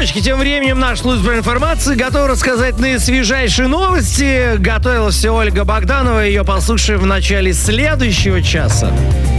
девочки, тем временем наш служба информации готова рассказать наисвежайшие новости. Готовилась Ольга Богданова, ее послушаем в начале следующего часа.